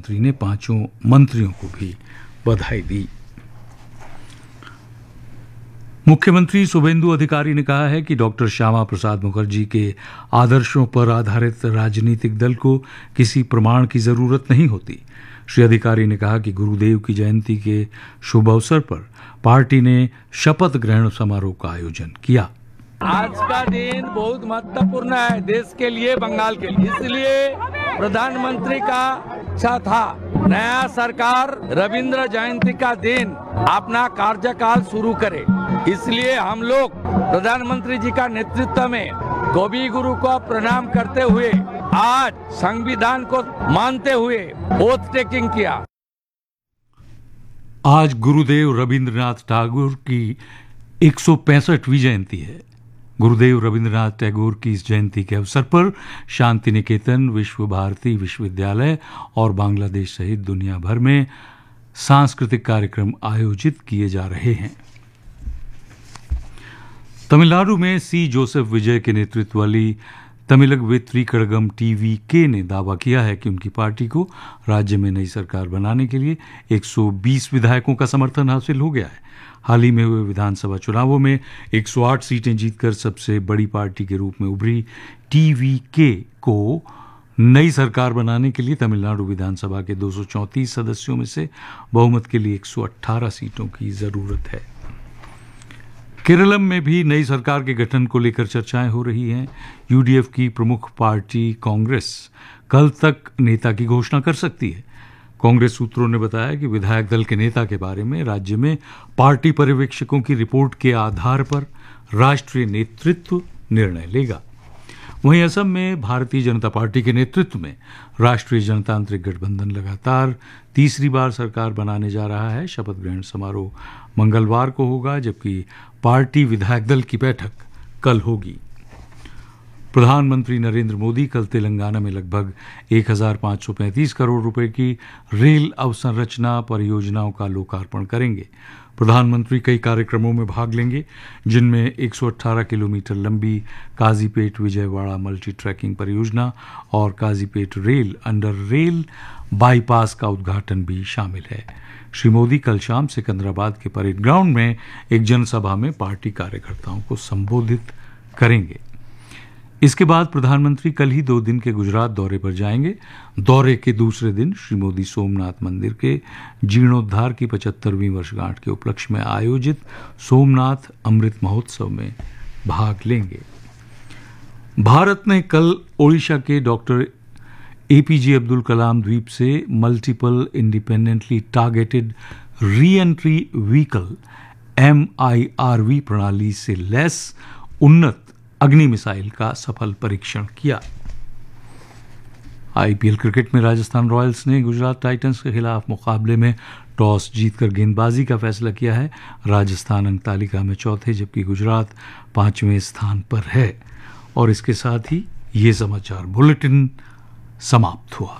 प्रधानमंत्री ने पांचों मंत्रियों को भी बधाई दी। मुख्यमंत्री शुभेंदु अधिकारी ने कहा है कि डॉक्टर श्यामा प्रसाद मुखर्जी के आदर्शों पर आधारित राजनीतिक दल को किसी प्रमाण की जरूरत नहीं होती। श्री अधिकारी ने कहा कि गुरुदेव की जयंती के शुभ अवसर पर पार्टी ने शपथ ग्रहण समारोह का आयोजन किया। आज का दिन बहुत महत्वपूर्ण है देश के लिए, बंगाल के लिए, इसलिए प्रधानमंत्री का इच्छा था नया सरकार रविंद्र जयंती का दिन अपना कार्यकाल शुरू करे। इसलिए हम लोग प्रधानमंत्री जी का नेतृत्व में कवि गुरु को प्रणाम करते हुए आज संविधान को मानते हुए ओथ टेकिंग किया। आज गुरुदेव रविंद्रनाथ टैगोर की 165वीं जयंती है। गुरुदेव रविंद्रनाथ टैगोर की इस जयंती के अवसर पर शांति निकेतन, विश्व भारती विश्वविद्यालय और बांग्लादेश सहित दुनिया भर में सांस्कृतिक कार्यक्रम आयोजित किए जा रहे हैं। तमिलनाडु में सी जोसेफ विजय के नेतृत्व वाली तमिलग वित्री कड़गम टीवीके ने दावा किया है कि उनकी पार्टी को राज्य में नई सरकार बनाने के लिए 120 विधायकों का समर्थन हासिल हो गया है। हाल ही में हुए विधानसभा चुनावों में 108 सीटें जीतकर सबसे बड़ी पार्टी के रूप में उभरी टीवीके को नई सरकार बनाने के लिए तमिलनाडु विधानसभा के 234 सदस्यों में से बहुमत के लिए 118 सीटों की जरूरत है। केरलम में भी नई सरकार के गठन को लेकर चर्चाएं हो रही हैं। यूडीएफ की प्रमुख पार्टी कांग्रेस कल तक नेता की घोषणा कर सकती है। कांग्रेस सूत्रों ने बताया कि विधायक दल के नेता के बारे में राज्य में पार्टी पर्यवेक्षकों की रिपोर्ट के आधार पर राष्ट्रीय नेतृत्व निर्णय लेगा। वहीं असम में भारतीय जनता पार्टी के नेतृत्व में राष्ट्रीय जनतांत्रिक गठबंधन लगातार तीसरी बार सरकार बनाने जा रहा है। शपथ ग्रहण समारोह मंगलवार को होगा, जबकि पार्टी विधायक दल की बैठक कल होगी। प्रधानमंत्री नरेंद्र मोदी कल तेलंगाना में लगभग 1535 करोड़ रुपए की रेल अवसंरचना परियोजनाओं का लोकार्पण करेंगे। प्रधानमंत्री कई कार्यक्रमों में भाग लेंगे, जिनमें 118 किलोमीटर लंबी काजीपेट विजयवाड़ा मल्टी ट्रैकिंग परियोजना और Kazipet rail under rail bypass का उद्घाटन भी शामिल है। श्री मोदी कल शाम सिकंदराबाद के परेड ग्राउंड में एक जनसभा में पार्टी कार्यकर्ताओं को संबोधित करेंगे। इसके बाद प्रधानमंत्री कल ही 2 दिन के गुजरात दौरे पर जाएंगे। दौरे के दूसरे दिन श्री मोदी सोमनाथ मंदिर के जीर्णोद्धार की 75वीं वर्षगांठ के उपलक्ष्य में आयोजित सोमनाथ अमृत महोत्सव में भाग लेंगे। भारत ने कल ओडिशा के डॉक्टर एपीजे अब्दुल कलाम द्वीप से multiple independently targeted re entry vehicle MIRV प्रणाली से लैस उन्नत अग्नि मिसाइल का सफल परीक्षण किया। आईपीएल क्रिकेट में राजस्थान रॉयल्स ने गुजरात टाइटंस के खिलाफ मुकाबले में टॉस जीतकर गेंदबाजी का फैसला किया है। राजस्थान अंक तालिका में चौथे जबकि गुजरात 5वें स्थान पर है। और इसके साथ ही ये समाचार बुलेटिन समाप्त हुआ।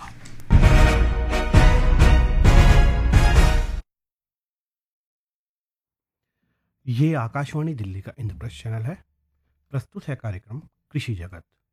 ये आकाशवाणी दिल्ली का इंद्रप्रस्थ चैनल है। प्रस्तुत है कार्यक्रम कृषि जगत।